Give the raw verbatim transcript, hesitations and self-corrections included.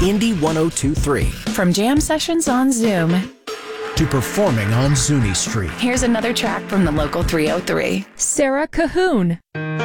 Indy one oh two point three. From jam sessions on Zoom to performing on Zuni Street. Here's another track from the local three oh three. Sarah Cahoon.